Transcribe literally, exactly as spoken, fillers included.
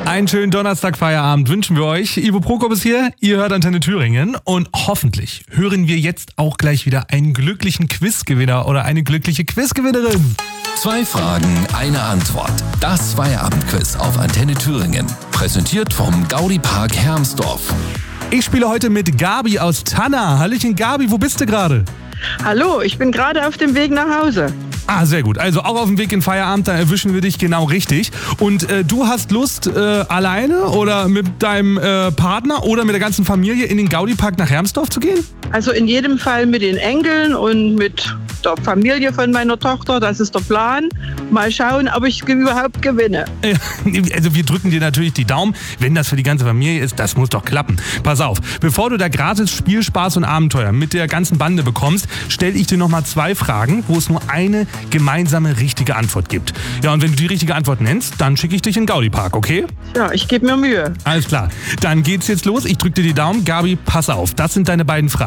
Einen schönen Donnerstag-Feierabend wünschen wir euch. Ivo Prokop ist hier, ihr hört Antenne Thüringen und hoffentlich hören wir jetzt auch gleich wieder einen glücklichen Quizgewinner oder eine glückliche Quizgewinnerin. Zwei Fragen, eine Antwort. Das Feierabendquiz auf Antenne Thüringen. Präsentiert vom Gaudi-Park Hermsdorf. Ich spiele heute mit Gabi aus Tanna. Hallöchen Gabi, wo bist du gerade? Hallo, ich bin gerade auf dem Weg nach Hause. Ah, sehr gut. Also auch auf dem Weg in Feierabend, da erwischen wir dich genau richtig. Und äh, du hast Lust, äh, alleine oder mit deinem äh, Partner oder mit der ganzen Familie in den Gaudi-Park nach Hermsdorf zu gehen? Also in jedem Fall mit den Enkeln und mit der Familie von meiner Tochter. Das ist der Plan. Mal schauen, ob ich überhaupt gewinne. Äh, also wir drücken dir natürlich die Daumen. Wenn das für die ganze Familie ist, das muss doch klappen. Pass auf, bevor du da gratis Spielspaß und Abenteuer mit der ganzen Bande bekommst, stelle ich dir nochmal zwei Fragen, wo es nur eine gemeinsame richtige Antwort gibt. Ja, und wenn du die richtige Antwort nennst, dann schicke ich dich in den Gaudi-Park, okay? Ja, ich gebe mir Mühe. Alles klar. Dann geht's jetzt los. Ich drücke dir die Daumen. Gabi, pass auf. Das sind deine beiden Fragen.